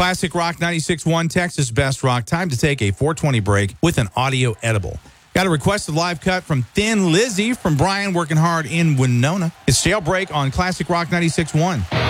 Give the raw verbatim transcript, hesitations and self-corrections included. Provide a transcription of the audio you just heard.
Classic Rock ninety-six point one, Texas Best Rock. Time to take a four twenty break with an audio edible. Got a requested live cut from Thin Lizzy from Brian Working Hard in Winona. It's Jailbreak on Classic Rock ninety-six point one.